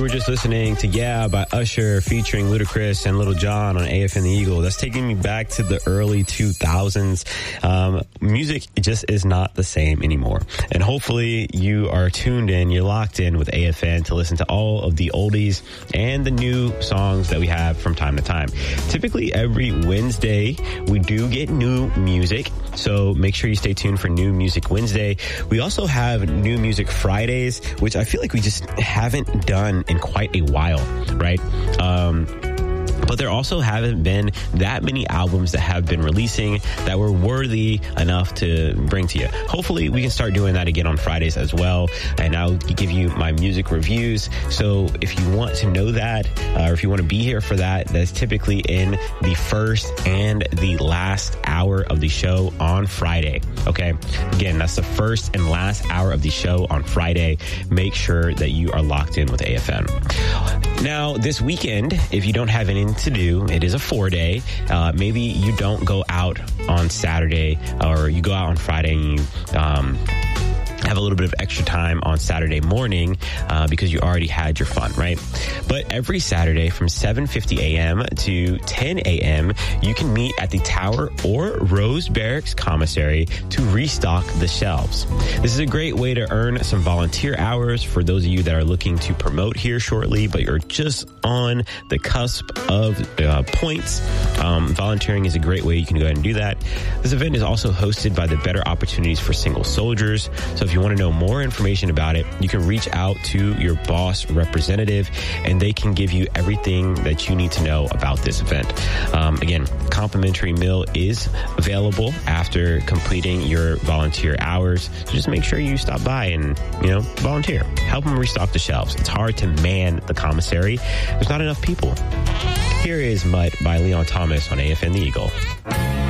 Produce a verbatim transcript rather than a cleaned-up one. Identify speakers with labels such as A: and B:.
A: were just listening to Yeah by Usher featuring Ludacris and Lil Jon on A F N The Eagle. That's taking me back to the early two thousands. Um, music just is not the same anymore. And hopefully you are tuned in, you're locked in with A F N to listen to all of the oldies and the new songs that we have from time to time. Typically every Wednesday we do get new music, so make sure you stay tuned for New Music Wednesday. We also have New Music Fridays, which I feel like we just haven't done in quite a while, right? Um, but there also haven't been that many albums that have been releasing that were worthy enough to bring to you. Hopefully we can start doing that again on Fridays as well, and I'll give you my music reviews. So if you want to know that, uh, or if you want to be here for that, that's typically in the first and the last hour of the show on Friday. Okay, again, that's the first and last hour of the show on Friday. Make sure that you are locked in with A F M. Now, this weekend, if you don't have anything to do, it is a four day. Uh, maybe you don't go out on Saturday, or you go out on Friday and you um, have a little bit of extra time on Saturday morning uh, because you already had your fun, right? But every Saturday from seven fifty a.m. to ten a.m., you can meet at the Tower or Rose Barracks Commissary to restock the shelves. This is a great way to earn some volunteer hours for those of you that are looking to promote here shortly, but you're just on the cusp of uh, points. Um, volunteering is a great way you can go ahead and do that. This event is also hosted by the Better Opportunities for Single Soldiers. So if you want to know more information about it, you can reach out to your boss representative and they can give you everything that you need to know about this event. Um, again, complimentary meal is available after completing your volunteer hours. So just make sure you stop by and, you know, volunteer. Help them restock the shelves. It's hard to man the commissary. There's not enough people. Here is Mutt by Leon Thomas on A F N The Eagle.